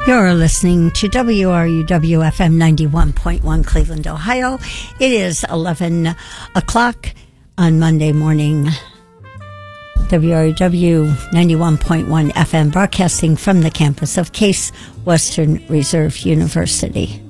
You're listening to WRUW-FM 91.1 Cleveland, Ohio. It is 11 o'clock on Monday morning. WRUW 91.1 FM broadcasting from the campus of Case Western Reserve University.